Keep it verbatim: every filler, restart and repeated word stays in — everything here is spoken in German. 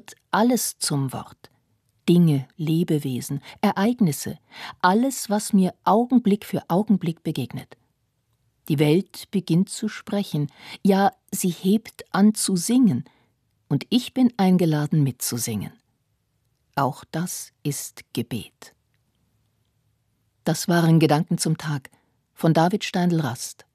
wird alles zum Wort. Dinge, Lebewesen, Ereignisse, alles, was mir Augenblick für Augenblick begegnet. Die Welt beginnt zu sprechen, ja, sie hebt an zu singen, und ich bin eingeladen mitzusingen. Auch das ist Gebet. Das waren Gedanken zum Tag von David Steindl-Rast.